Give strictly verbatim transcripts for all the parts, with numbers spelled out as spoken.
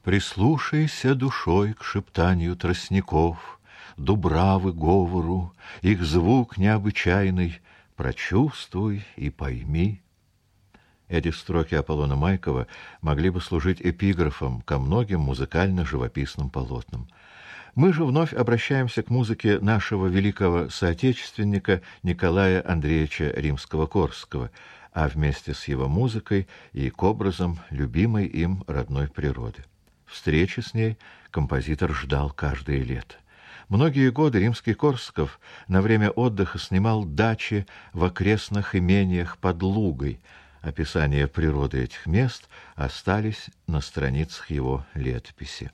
Прислушайся душой к шептанию тростников, дубравы говору, их звук необычайный, прочувствуй и пойми. Эти строки Аполлона Майкова могли бы служить эпиграфом ко многим музыкально-живописным полотнам. Мы же вновь обращаемся к музыке нашего великого соотечественника Николая Андреевича Римского-Корсакова, а вместе с его музыкой и к образам любимой им родной природы. Встречи с ней композитор ждал каждое лето. Многие годы Римский-Корсаков на время отдыха снимал дачи в окрестных имениях под Лугой. Описания природы этих мест остались на страницах его летописи.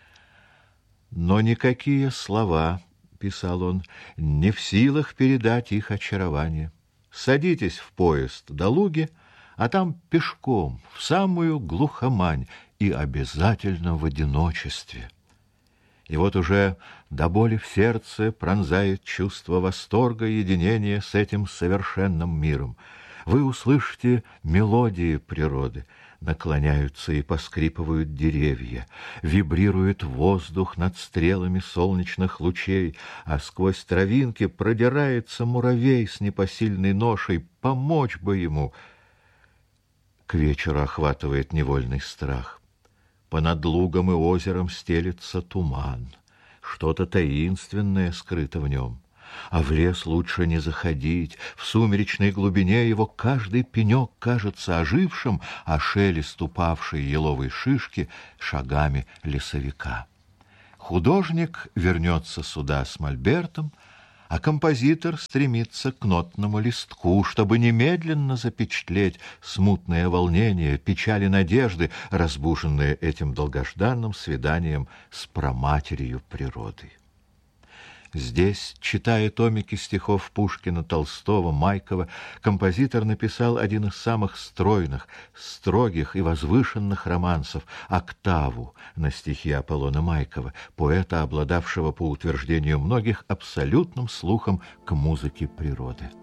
«Но никакие слова, — писал он, — не в силах передать их очарование. Садитесь в поезд до Луги, а там пешком, в самую глухомань, и обязательно в одиночестве. И вот уже до боли в сердце пронзает чувство восторга и единения с этим совершенным миром. Вы услышите мелодии природы, наклоняются и поскрипывают деревья, вибрирует воздух над стрелами солнечных лучей, а сквозь травинки продирается муравей с непосильной ношей, помочь бы ему. К вечеру охватывает невольный страх. Понад лугом и озером стелется туман, что-то таинственное скрыто в нем. А в лес лучше не заходить, в сумеречной глубине его каждый пенек кажется ожившим, а шелест упавшей еловой шишки — шагами лесовика. Художник вернется сюда с мольбертом, а композитор стремится к нотному листку, чтобы немедленно запечатлеть смутное волнение, печали надежды, разбуженные этим долгожданным свиданием с праматерью природы. Здесь, читая томики стихов Пушкина, Толстого, Майкова, композитор написал один из самых стройных, строгих и возвышенных романсов — «Октаву» на стихи Аполлона Майкова, поэта, обладавшего, по утверждению многих, абсолютным слухом к музыке природы.